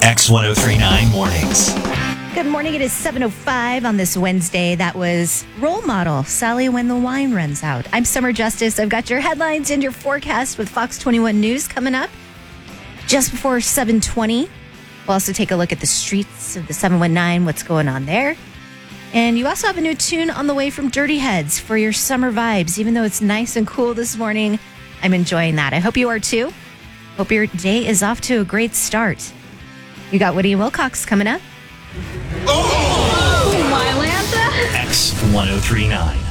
X1039 Mornings. Good morning. It is 7:05 on this Wednesday. That was Role Model, Sally When the Wine Runs Out. I'm Summer Justice. I've got your headlines and your forecast with Fox 21 News coming up just before 7:20. We'll also take a look at the streets of the 719, what's going on there. And you also have a new tune on the way from Dirty Heads for your summer vibes. Even though it's nice and cool this morning, I'm enjoying that. I hope you are too. Hope your day is off to a great start. You got Woody and Wilcox coming up. Oh, Mylanta? X1039.